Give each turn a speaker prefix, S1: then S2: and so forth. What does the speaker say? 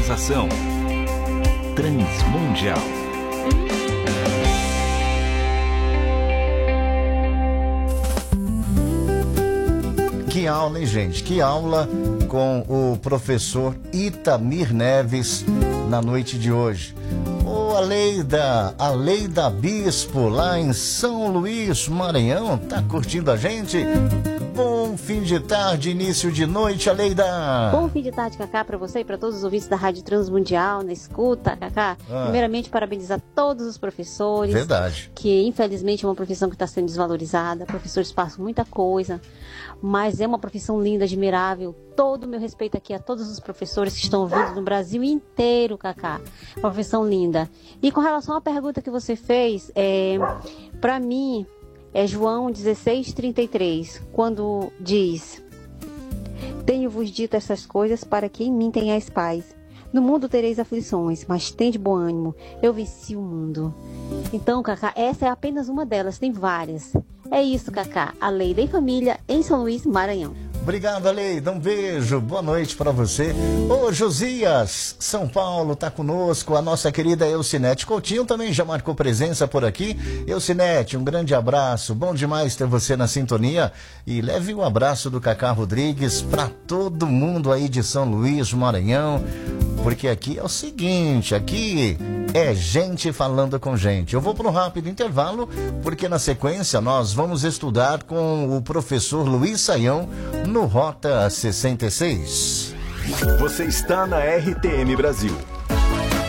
S1: Organização Transmundial.
S2: Que aula, hein, gente? Que aula com o professor Itamir Neves na noite de hoje. A Leida Bispo, lá em São Luís, Maranhão, tá curtindo a gente? Bom fim de tarde, início de noite, Aleida.
S3: Bom fim de tarde, Cacá, para você e para todos os ouvintes da Rádio Transmundial, na escuta, Cacá. Primeiramente, parabenizar todos os professores.
S2: Verdade.
S3: Que, infelizmente, é uma profissão que está sendo desvalorizada. Professores passam muita coisa, mas é uma profissão linda, admirável. Todo o meu respeito aqui a todos os professores que estão ouvindo no Brasil inteiro, Cacá. Uma profissão linda. E com relação à pergunta que você fez, para mim, é João 16:33, quando diz: tenho-vos dito essas coisas para que em mim tenhais paz. No mundo tereis aflições, mas tende bom ânimo, eu venci o mundo. Então, Cacá, essa é apenas uma delas, tem várias. É isso, Cacá, a Leida em Família, em São Luís, Maranhão.
S2: Obrigado, Aleida. Um beijo. Boa noite para você. Ô, Josias, São Paulo, tá conosco. A nossa querida Elcinete Coutinho também já marcou presença por aqui. Elcinete, um grande abraço. Bom demais ter você na sintonia. E leve um abraço do Cacá Rodrigues para todo mundo aí de São Luís, Maranhão. Porque aqui é o seguinte, aqui é gente falando com gente. Eu vou para um rápido intervalo, porque na sequência nós vamos estudar com o professor Luiz Saião no Rota 66.
S1: Você está na RTM Brasil.